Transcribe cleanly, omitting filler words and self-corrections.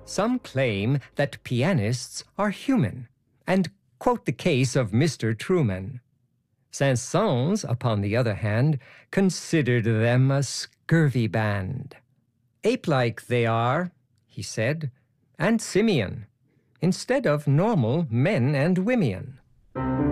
Some claim that pianists are human and quote the case of Mr. Truman. Saint-Saëns, upon the other hand, considered them a scurvy band. Ape-like they are, he said, and simian, instead of normal men and women.